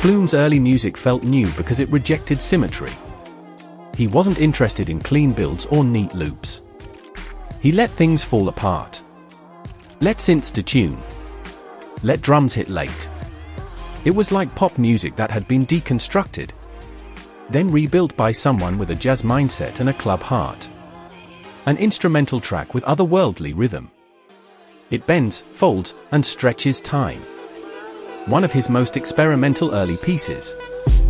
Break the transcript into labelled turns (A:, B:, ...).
A: Flume's early music felt new because it rejected symmetry. He wasn't interested in clean builds or neat loops. He let things fall apart. Let synths detune. Let drums hit late. It was like pop music that had been deconstructed, then rebuilt by someone with a jazz mindset and a club heart. An instrumental track with otherworldly rhythm. It bends, folds, and stretches time. One of his most experimental early pieces.